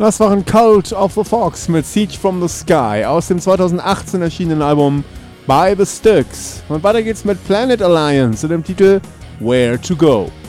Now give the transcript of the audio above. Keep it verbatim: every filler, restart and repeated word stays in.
Das waren Cult of the Fox mit Siege from the Sky aus dem zweitausendachtzehn erschienenen Album By the Styx. Und weiter geht's mit Planet Alliance und dem Titel Where to Go.